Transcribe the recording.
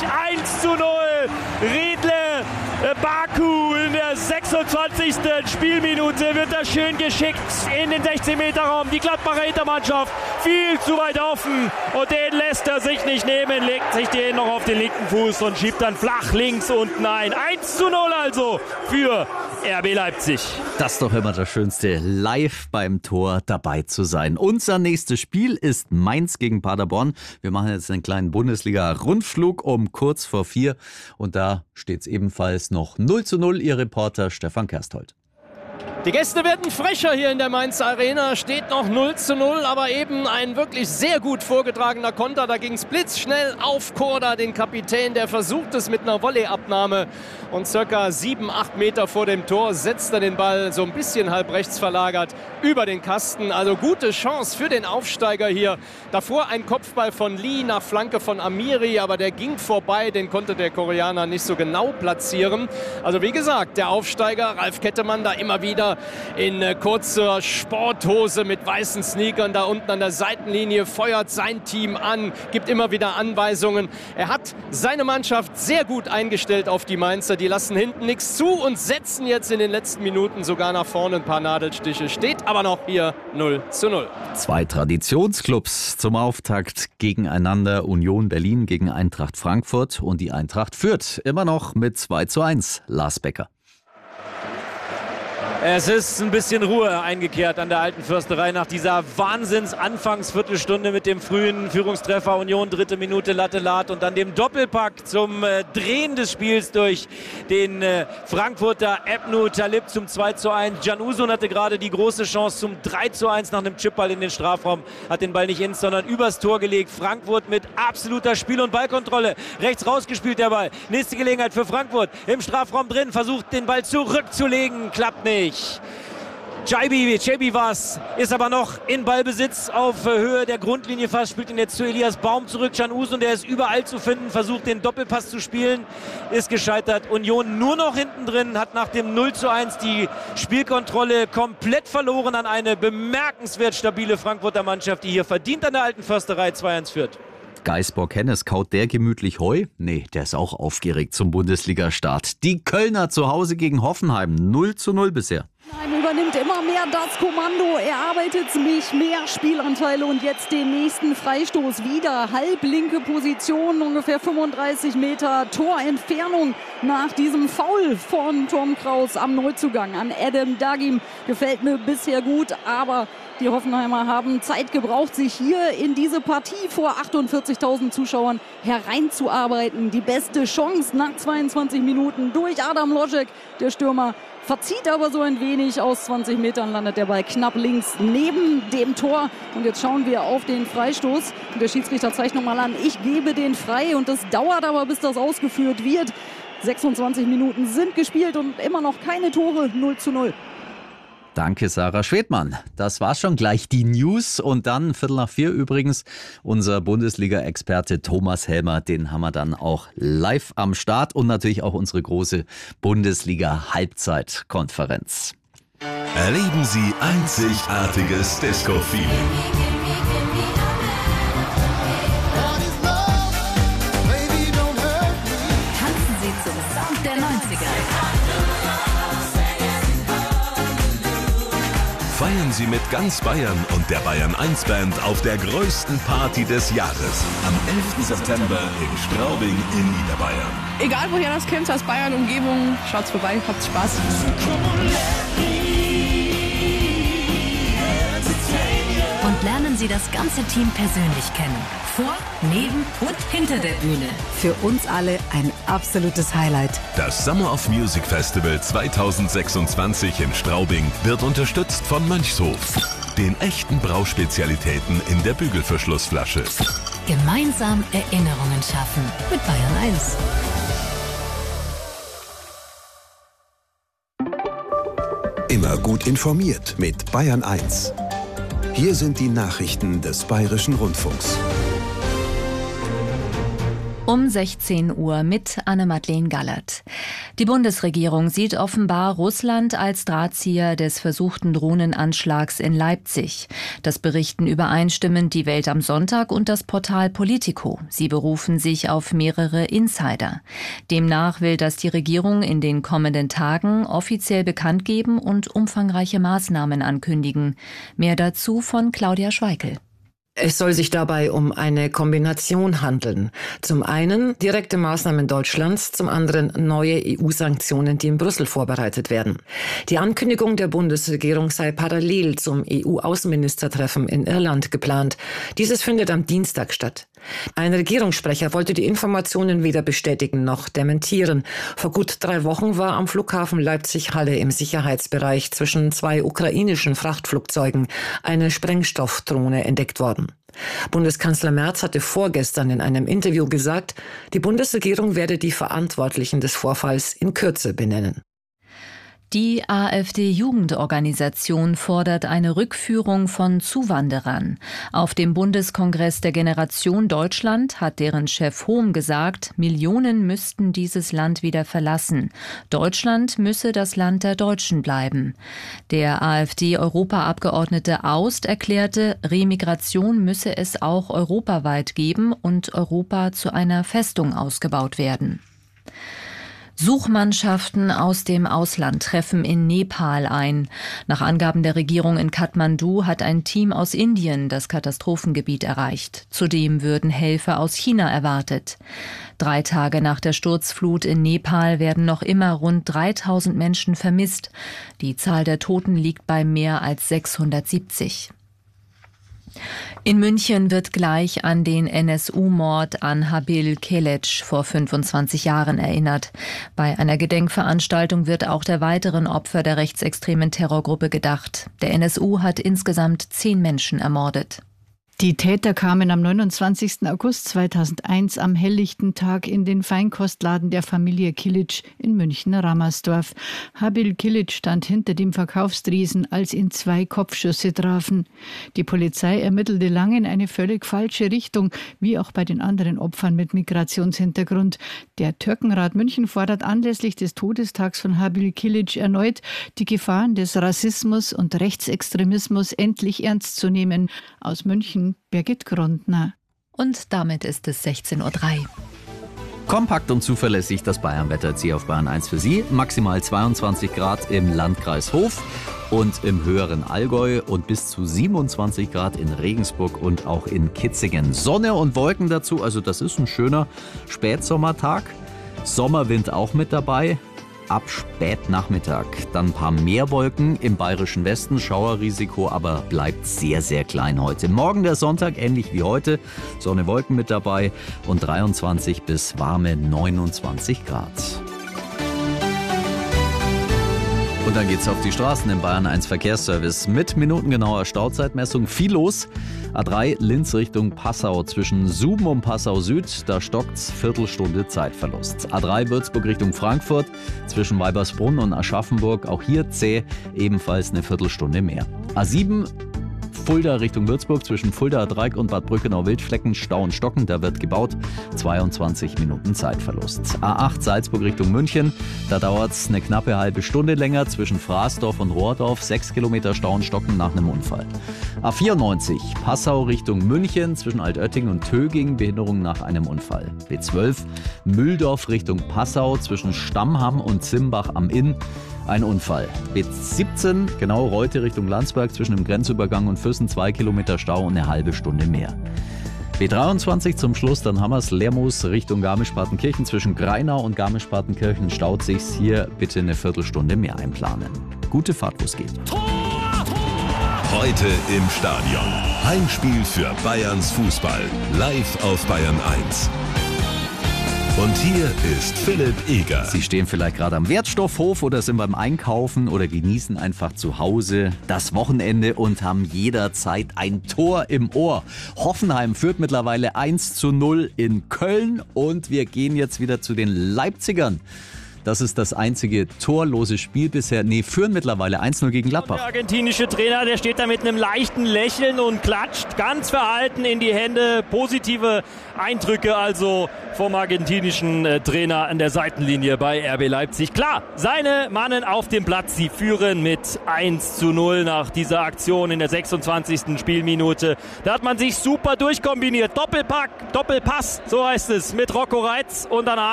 1:0. Riedle Baku in der 26. Spielminute wird das schön geschickt in den 16-Meter-Raum. Die Gladbacher Hintermannschaft viel zu weit offen und den lässt er sich nicht nehmen, legt sich den noch auf den linken Fuß und schiebt dann flach links unten ein. 1:0 also für RB Leipzig. Das ist doch immer das Schönste, live beim Tor dabei zu sein. Unser nächstes Spiel ist Mainz gegen Paderborn. Wir machen jetzt einen kleinen Bundesliga-Rundflug um kurz vor 4 und da steht es ebenfalls noch 0:0. Ihr Reporter Stefan Kersthold. Die Gäste werden frecher hier in der Mainz Arena. Steht noch 0:0, aber eben ein wirklich sehr gut vorgetragener Konter. Da ging es blitzschnell auf Korda, den Kapitän. Der versucht es mit einer Volleyabnahme. Und circa 7-8 Meter vor dem Tor setzt er den Ball so ein bisschen halb rechts verlagert über den Kasten. Also gute Chance für den Aufsteiger hier. Davor ein Kopfball von Lee nach Flanke von Amiri, aber der ging vorbei. Den konnte der Koreaner nicht so genau platzieren. Also wie gesagt, der Aufsteiger, Ralf Kettemann, da immer wieder in kurzer Sporthose mit weißen Sneakern da unten an der Seitenlinie, feuert sein Team an, gibt immer wieder Anweisungen. Er hat seine Mannschaft sehr gut eingestellt auf die Mainzer. Die lassen hinten nichts zu und setzen jetzt in den letzten Minuten sogar nach vorne ein paar Nadelstiche. Steht aber noch hier 0:0. Zwei Traditionsclubs zum Auftakt gegeneinander. Union Berlin gegen Eintracht Frankfurt und die Eintracht führt immer noch mit 2:1. Lars Becker. Es ist ein bisschen Ruhe eingekehrt an der Alten Försterei nach dieser Wahnsinns-Anfangsviertelstunde mit dem frühen Führungstreffer Union, 3. Minute Latte Lat und dann dem Doppelpack zum Drehen des Spiels durch den Frankfurter Ebnu Talib zum 2:1. Can Uzun hatte gerade die große Chance zum 3:1 nach einem Chipball in den Strafraum, hat den Ball nicht ins, sondern übers Tor gelegt. Frankfurt mit absoluter Spiel- und Ballkontrolle. Rechts rausgespielt der Ball. Nächste Gelegenheit für Frankfurt. Im Strafraum drin, versucht den Ball zurückzulegen, klappt nicht. Chaibi war's, ist aber noch in Ballbesitz auf Höhe der Grundlinie fast, spielt ihn jetzt zu Elias Baum zurück. Can Uzun, der ist überall zu finden, versucht den Doppelpass zu spielen, ist gescheitert. Union nur noch hinten drin, hat nach dem 0:1 die Spielkontrolle komplett verloren an eine bemerkenswert stabile Frankfurter Mannschaft, die hier verdient an der Alten Försterei 2:1 führt. Geisbock-Hennes, kaut der gemütlich Heu? Nee, der ist auch aufgeregt zum Bundesliga-Start. Die Kölner zu Hause gegen Hoffenheim, 0:0 bisher. Hoffenheim übernimmt immer mehr das Kommando, er arbeitet sich mehr Spielanteile und jetzt den nächsten Freistoß wieder. Halblinke Position, ungefähr 35 Meter Torentfernung nach diesem Foul von Tom Kraus am Neuzugang an Adam Dagim. Gefällt mir bisher gut, aber die Hoffenheimer haben Zeit gebraucht, sich hier in diese Partie vor 48.000 Zuschauern hereinzuarbeiten. Die beste Chance nach 22 Minuten durch Adam Lojek, der Stürmer. Verzieht aber so ein wenig, aus 20 Metern landet der Ball knapp links neben dem Tor. Und jetzt schauen wir auf den Freistoß. Und der Schiedsrichter zeigt nochmal an, ich gebe den frei. Und das dauert aber, bis das ausgeführt wird. 26 Minuten sind gespielt und immer noch keine Tore, 0:0. Danke, Sarah Schwedmann. Das war schon gleich die News. Und dann, 3:45 übrigens, unser Bundesliga-Experte Thomas Helmer. Den haben wir dann auch live am Start. Und natürlich auch unsere große Bundesliga-Halbzeitkonferenz. Erleben Sie einzigartiges Disco-Feeling. Tanzen Sie zum Sound der 90er. Feiern Sie mit ganz Bayern und der Bayern 1 Band auf der größten Party des Jahres. Am 11. September in Straubing in Niederbayern. Egal woher das kommt, aus Bayern, Umgebung, schaut's vorbei, habt Spaß. Und lernen Sie das ganze Team persönlich kennen. Vor, neben und hinter der Bühne. Für uns alle ein absolutes Highlight. Das Summer of Music Festival 2026 in Straubing wird unterstützt von Mönchshof, den echten Brauspezialitäten in der Bügelverschlussflasche. Gemeinsam Erinnerungen schaffen mit Bayern 1. Immer gut informiert mit Bayern 1. Hier sind die Nachrichten des Bayerischen Rundfunks. Um 16 Uhr mit Anne-Madeleine Gallert. Die Bundesregierung sieht offenbar Russland als Drahtzieher des versuchten Drohnenanschlags in Leipzig. Das berichten übereinstimmend die Welt am Sonntag und das Portal Politico. Sie berufen sich auf mehrere Insider. Demnach will das die Regierung in den kommenden Tagen offiziell bekannt geben und umfangreiche Maßnahmen ankündigen. Mehr dazu von Claudia Schweikel. Es soll sich dabei um eine Kombination handeln. Zum einen direkte Maßnahmen Deutschlands, zum anderen neue EU-Sanktionen, die in Brüssel vorbereitet werden. Die Ankündigung der Bundesregierung sei parallel zum EU-Außenministertreffen in Irland geplant. Dieses findet am Dienstag statt. Ein Regierungssprecher wollte die Informationen weder bestätigen noch dementieren. Vor gut 3 Wochen war am Flughafen Leipzig-Halle im Sicherheitsbereich zwischen 2 ukrainischen Frachtflugzeugen eine Sprengstoffdrohne entdeckt worden. Bundeskanzler Merz hatte vorgestern in einem Interview gesagt, die Bundesregierung werde die Verantwortlichen des Vorfalls in Kürze benennen. Die AfD-Jugendorganisation fordert eine Rückführung von Zuwanderern. Auf dem Bundeskongress der Generation Deutschland hat deren Chef Hohm gesagt, Millionen müssten dieses Land wieder verlassen. Deutschland müsse das Land der Deutschen bleiben. Der AfD-Europaabgeordnete Aust erklärte, Remigration müsse es auch europaweit geben und Europa zu einer Festung ausgebaut werden. Suchmannschaften aus dem Ausland treffen in Nepal ein. Nach Angaben der Regierung in Kathmandu hat ein Team aus Indien das Katastrophengebiet erreicht. Zudem würden Helfer aus China erwartet. 3 Tage nach der Sturzflut in Nepal werden noch immer rund 3000 Menschen vermisst. Die Zahl der Toten liegt bei mehr als 670. In München wird gleich an den NSU-Mord an Habil Keleç vor 25 Jahren erinnert. Bei einer Gedenkveranstaltung wird auch der weiteren Opfer der rechtsextremen Terrorgruppe gedacht. Der NSU hat insgesamt 10 Menschen ermordet. Die Täter kamen am 29. August 2001 am helllichten Tag in den Feinkostladen der Familie Kilic in München-Rammersdorf. Habil Kilic stand hinter dem Verkaufstresen, als ihn 2 Kopfschüsse trafen. Die Polizei ermittelte lange in eine völlig falsche Richtung, wie auch bei den anderen Opfern mit Migrationshintergrund. Der Türkenrat München fordert anlässlich des Todestags von Habil Kilic erneut, die Gefahren des Rassismus und Rechtsextremismus endlich ernst zu nehmen. Aus München Birgit Grundner. Und damit ist es 16:03 Uhr. Kompakt und zuverlässig das Bayern-Wetter jetzt hier auf Bayern 1 für Sie. Maximal 22 Grad im Landkreis Hof und im höheren Allgäu und bis zu 27 Grad in Regensburg und auch in Kitzingen. Sonne und Wolken dazu, also das ist ein schöner Spätsommertag. Sommerwind auch mit dabei. Ab Spätnachmittag dann ein paar mehr Wolken im bayerischen Westen. Schauerrisiko aber bleibt sehr, sehr klein heute. Morgen der Sonntag, ähnlich wie heute. Sonne, Wolken mit dabei und 23 bis warme 29 Grad. Und dann geht's auf die Straßen im Bayern 1 Verkehrsservice mit minutengenauer Stauzeitmessung. Viel los. A3 Linz Richtung Passau zwischen Suben und Passau Süd. Da stockt's Viertelstunde Zeitverlust. A3 Würzburg Richtung Frankfurt zwischen Weibersbrunn und Aschaffenburg. Auch hier zäh, ebenfalls eine Viertelstunde mehr. A7 Fulda Richtung Würzburg zwischen Fulda Dreieck und Bad Brückenau-Wildflecken, Stau und Stocken, da wird gebaut, 22 Minuten Zeitverlust. A8 Salzburg Richtung München, da dauert es eine knappe halbe Stunde länger zwischen Fraßdorf und Rohrdorf, 6 Kilometer Stau und Stocken nach einem Unfall. A94 Passau Richtung München zwischen Altötting und Töging, Behinderung nach einem Unfall. B12 Mühldorf Richtung Passau zwischen Stammham und Zimbach am Inn. Ein Unfall. B17, genau Reute Richtung Landsberg zwischen dem Grenzübergang und Füssen, 2 Kilometer Stau und eine halbe Stunde mehr. B23 zum Schluss, dann Hammers Lermoos Richtung Garmisch-Partenkirchen zwischen Greinau und Garmisch-Partenkirchen staut sich's. Hier bitte eine Viertelstunde mehr einplanen. Gute Fahrt, wo es geht. Heute im Stadion. Heimspiel für Bayerns Fußball. Live auf Bayern 1. Und hier ist Philipp Eger. Sie stehen vielleicht gerade am Wertstoffhof oder sind beim Einkaufen oder genießen einfach zu Hause das Wochenende und haben jederzeit ein Tor im Ohr. Hoffenheim führt mittlerweile 1:0 in Köln und wir gehen jetzt wieder zu den Leipzigern. Das ist das einzige torlose Spiel bisher. Nee, führen mittlerweile 1-0 gegen Gladbach. Der argentinische Trainer, der steht da mit einem leichten Lächeln und klatscht ganz verhalten in die Hände. Positive Eindrücke also vom argentinischen Trainer an der Seitenlinie bei RB Leipzig. Klar, seine Mannen auf dem Platz, sie führen mit 1-0 nach dieser Aktion in der 26. Spielminute. Da hat man sich super durchkombiniert. Doppelpack, Doppelpass, so heißt es, mit Rocco Reitz und danach